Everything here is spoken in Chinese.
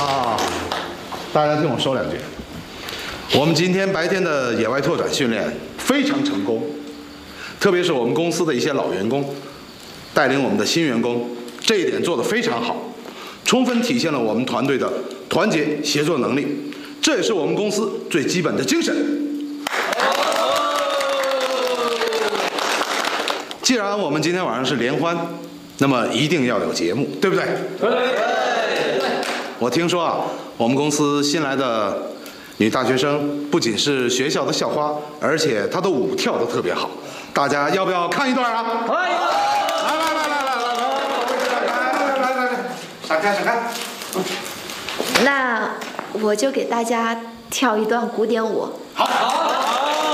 啊，大家听我说两句。我们今天白天的野外拓展训练非常成功，特别是我们公司的一些老员工带领我们的新员工，这一点做得非常好，充分体现了我们团队的团结协作能力，这也是我们公司最基本的精神。既然我们今天晚上是联欢，那么一定要有节目，对不对？对。我听说啊，我们公司新来的女大学生不仅是学校的校花，而且她的舞跳得特别好，大家要不要看一段啊？可以。来，闪开。 那我就给大家跳一段古典舞。 好。